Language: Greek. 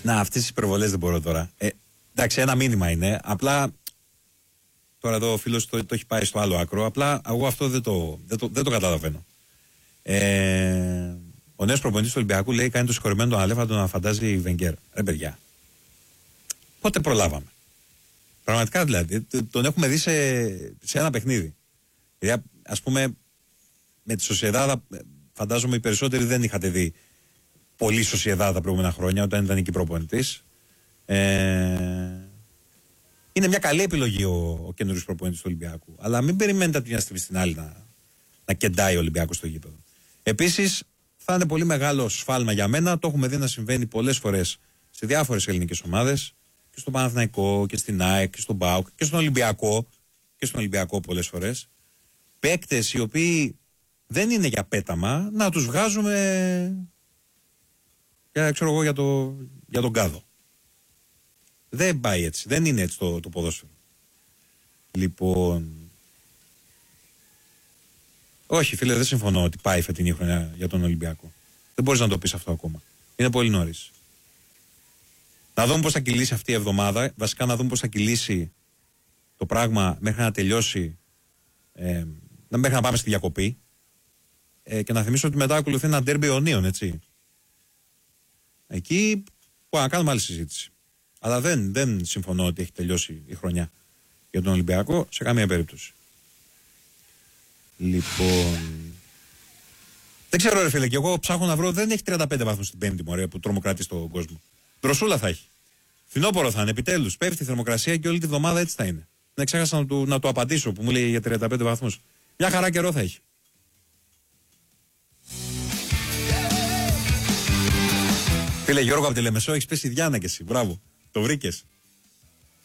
Να, αυτές τις υπερβολές δεν μπορώ τώρα. Εντάξει, ένα μήνυμα είναι. Απλά. Τώρα εδώ ο φίλος το έχει πάει στο άλλο άκρο. Απλά εγώ αυτό δεν το καταλαβαίνω. Ο νέος προπονητής του Ολυμπιακού λέει: κάνει το συγχωρεμένο τον Αλέφαντο να φαντάζει Βενγκέρ. Ρε παιδιά. Πότε προλάβαμε. Πραγματικά δηλαδή. Τον έχουμε δει σε ένα παιχνίδι. Δηλαδή, ας πούμε, με τη Σοσιεδάδα, φαντάζομαι οι περισσότεροι δεν είχατε δει πολύ Σοσιεδάδα τα προηγούμενα χρόνια όταν ήταν εκεί προπονητής. Είναι μια καλή επιλογή ο καινούριος προπονητής του Ολυμπιακού. Αλλά μην περιμένετε από τη μια στιγμή στην άλλη να κεντάει ο Ολυμπιακός στο γήπεδο. Επίσης, θα είναι πολύ μεγάλο σφάλμα για μένα. Το έχουμε δει να συμβαίνει πολλές φορές σε διάφορες ελληνικές ομάδες. Και στον Παναθηναϊκό και στην ΑΕΚ και στον ΠΑΟΚ και στον Ολυμπιακό. Και στον Ολυμπιακό πολλές φορές. Παίκτες οι οποίοι δεν είναι για πέταμα, να τους βγάζουμε για τον κάδο. Δεν πάει έτσι. Δεν είναι έτσι το ποδόσφαιρο. Λοιπόν. Όχι, φίλε, δεν συμφωνώ ότι πάει φετινή χρονιά για τον Ολυμπιακό. Δεν μπορείς να το πεις αυτό ακόμα. Είναι πολύ νωρίς. Να δούμε πώς θα κυλήσει αυτή η εβδομάδα. Βασικά να δούμε πώς θα κυλήσει το πράγμα μέχρι να τελειώσει. Μέχρι να πάμε στη διακοπή. Και να θυμίσω ότι μετά ακολουθεί ένα ντέρμπι Ιωνίων, έτσι. Εκεί να κάνουμε άλλη συζήτηση. Αλλά δεν συμφωνώ ότι έχει τελειώσει η χρονιά για τον Ολυμπιακό σε καμία περίπτωση. Λοιπόν. Δεν ξέρω, ρε φίλε, και εγώ ψάχνω να βρω. Δεν έχει 35 βαθμούς στην Πέμπτη, μωρέ, που τρομοκρατεί στον κόσμο. Δροσούλα θα έχει. Φθινόπωρο θα είναι, επιτέλους. Πέφτει η θερμοκρασία και όλη τη βδομάδα έτσι θα είναι. Δεν ξέχασα να του απαντήσω που μου λέει για 35 βαθμούς. Μια χαρά καιρό θα έχει. Φίλε Γιώργο από τη Λεμεσό, έχεις πέσει Διάνα κι εσύ. Μπράβο. Το βρήκες.